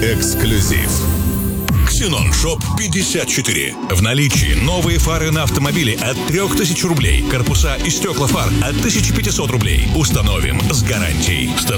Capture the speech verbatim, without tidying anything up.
Эксклюзив. Ксенон Шоп пятьдесят четыре. В наличии новые фары на автомобиле от трёх тысяч рублей. Корпуса и стекла фар от тысячи пятисот рублей. Установим с гарантией.